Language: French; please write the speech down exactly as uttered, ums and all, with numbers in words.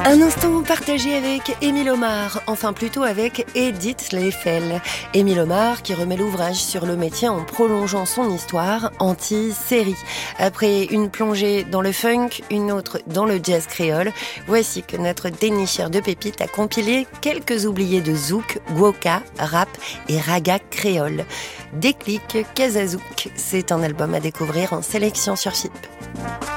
Un instant partagé avec Émile Omar, enfin plutôt avec Edith Leffel. Émile Omar qui remet l'ouvrage sur le métier en prolongeant son histoire anti-série. Après une plongée dans le funk, une autre dans le jazz créole, voici que notre dénicheur de pépites a compilé quelques oubliés de zouk, gwoka, rap et raga créole. Déclic Kazazouk, c'est un album à découvrir en sélection sur F I P.